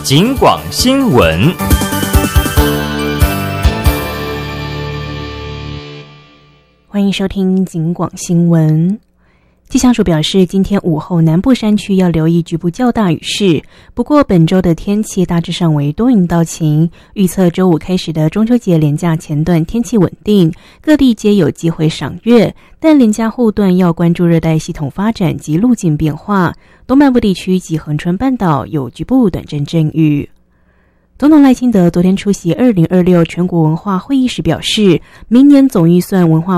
警广新闻。 欢迎收听警广新闻。气象署表示，今天午后南部山区要留意局部较大雨势，不过本周的天气大致上为多云到晴，预测周五开始的中秋节连假前段天气稳定，各地皆有机会赏月，但连假后段要关注热带系统发展及路径变化，东半部地区及恒春半岛有局部短阵阵雨。总统赖清德昨天出席2026全国文化会议时表示，明年总预算文化